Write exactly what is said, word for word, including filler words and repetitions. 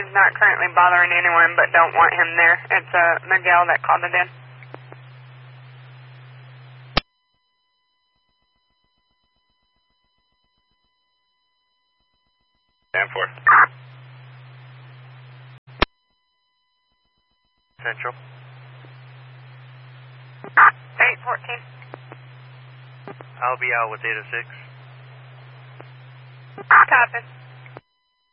He's not currently bothering anyone, but don't want him there. It's uh, Miguel that called it in. Stand for. Central. eight fourteen. I'll be out with eight oh six. Copy.